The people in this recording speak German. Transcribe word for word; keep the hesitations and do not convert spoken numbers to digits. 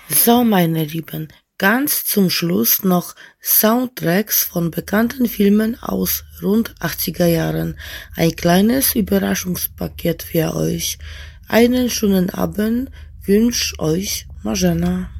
So, meine Lieben, ganz zum Schluss noch Soundtracks von bekannten Filmen aus rund achtziger Jahren. Ein kleines Überraschungspaket für euch. Einen schönen Abend wünscht euch Marzena.